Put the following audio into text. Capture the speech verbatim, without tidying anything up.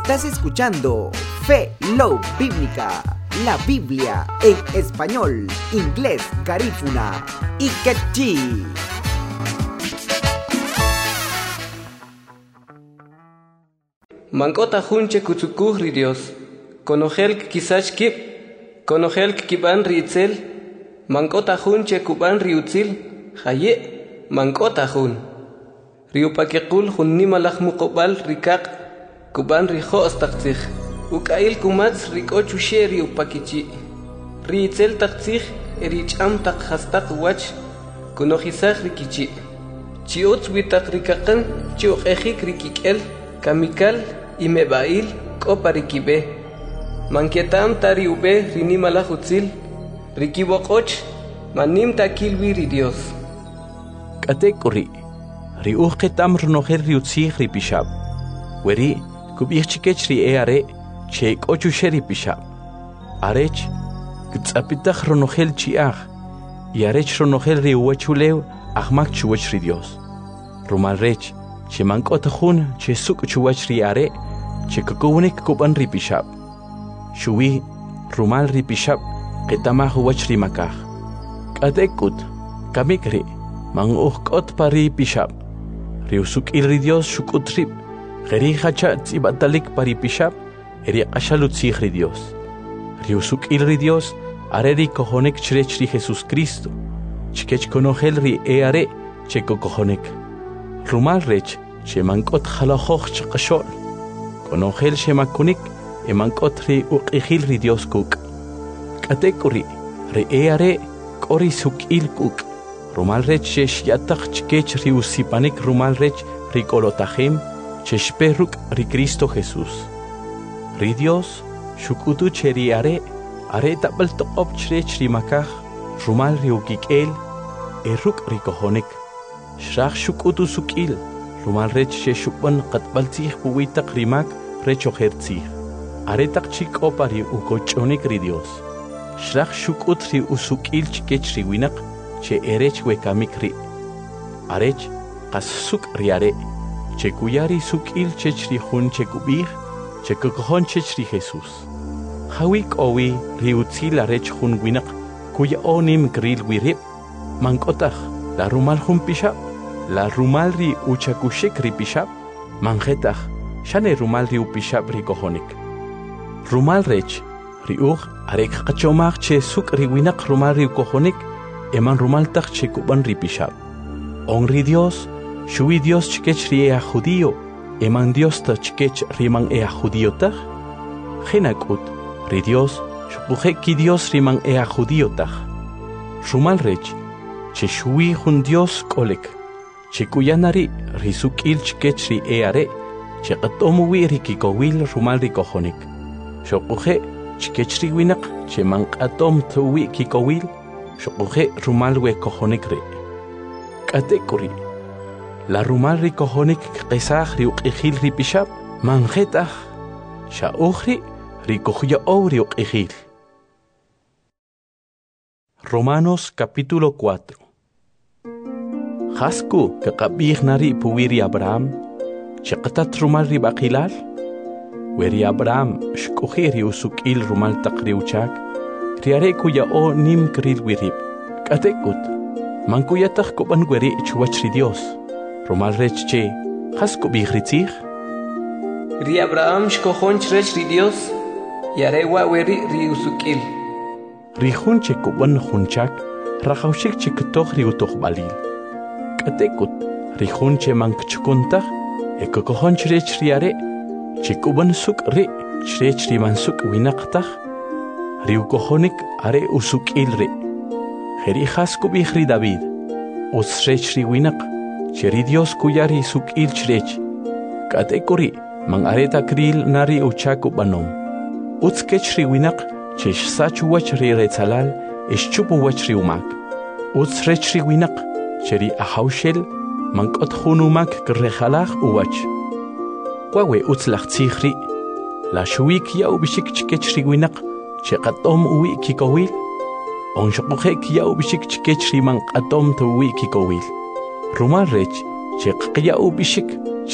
Estás escuchando Fe Love Bíblica, la Biblia en español, inglés, garífuna y quechí. Mankota junche kutsukuhri Dios, konojel quizás kip, konojel kiban riitzel, mankota junche kuban riutzil, haye, mankota jun. Riupakekul hun nimalach mukobal rikak, kuban rijo astakzich, ukail kumats rikochushe riupakichi. Riitzel takzich, ericham tak hastak wach, konojisach rikichi. Chiotz witak rikakan, chiokejik rikikel, kamikal imebail koparikibe. Manketam tari ube rinimalahutzil, rikibokoch, manim takilwi ri Dios. Katekuri, riuchetam runoher riutzih ripishab. Weri, kubichikech ri eare, chek ochuche ripishab. Arech, kutzapitach runohel chiach, yarech runohel riuachulew, ahmak chuach ri Dios. Rumalrech, che mankota jun che suk chuwach ri are che kukunik kuban ripishab shuwi rumal ripishab qetama huwach ri makah katekut kamikri mang uhkot pari pishab riusuk il ri Dios shukut rip geri hacha tsibatalik pari pishab eri qashalut sikh ri Dios riusuk il ri Dios are ri kohonek chrech ri Jesus Cristo chikech konogel ri e are che kohonek Rumal rech, che mankot jalajoch chqashol. Konogel she makunik, e mankot ri uqihil ri Dios kuk. Katekuri, ri eare, kori sukil kuk. Rumal rech she shiatach chkech ri usipanik rumal rech ri kolotahim, che shperuk ri Cristo Jesus. Ri Dios, shukutu che ri are, are tabal toqop chrech ri makach, rumal ri ukikel, e ruk ri kohonik. Shrach shukutu sukil, rumal rech she shukban qatbaltzih puwitak rimak recho hertzih. Aretak chik opari ukochonik ri Dios. Shrach shukut ri usukil chikech ri winak, che erech wekamik ri. Arech, qas suk ri are, che kuyari sukil chech ri hun che kubih, che kukohon chech ri Jesus. Hawik owi ri utzil arech hun winak, kuya onim gril wirib, mankotach, la rumal hun pishab. La rumal ri uchakushik ri pishab, manjetach, shane rumal ri upishab ri kohonik. Rumal rech, ri uch, arek kachomach che suk ri winak rumal ri kohonik, eman rumal tach che kuban ri pishab. On ri Dios, shui Dios chikech ri ea judío, eman Dios ta chikech riman ea judío tach. Genakut, ri Dios, shupuche ki Dios riman ea judío tach. Rumal rech, che shui hun Dios kolek. Chikuyanari risukil chkech ri eare, chekatomuwi rikikowil rumal rikohonik. Shokuje chkech ri winak, che mankatom tuwi kikowil, shokuje rumal we kohonik re. Katekuri, la rumal rikohonik kesach ri uqihil ri pishab, manjetach, shauhri rikohuya ou ri uqihil. Romanos capítulo cuatro. Hasku kakabih nari puwiri Abraham, chakatat rumal ri bakilal, weri Abraham shkuhiri usukil rumal takri uchak, riare kuya o nim kril wirib, katekut, mankuyatach kuban weri chuwach ri Dios, rumal rech che, hasku bihritzich? Ri Abraham shkohon chrech ri Dios, yare wa weri ri usukil. Ri hunche kuban hunchak, rachaushik chiktoch ri utoch balil. Katekut, rihun che mank chukuntach, e kokohon chrech riare, chikuban suk ri, chrech riman suk winaqtach, riukohonik are usuk ilri. Heri hasku bihri David, usrech ri winaq, cheri Dios kuyari suk il chrech. Katekuri, man areta kril nari uchaku banom. Utskech ri winaq, chesh sachu wach ri retzalal, eschupu wach ri umak. Utsrech ri winaq, cheri ahaushel, mankot hunumak grejalach uwach. Wawe utzlach tsikhri, la shuik ya ubishik chikech ri winak, chekatom uwi kikowil, on shokhe ya ubishik chikech ri man atom tu uwi kikowil. Rumal rech, chekya ubishik,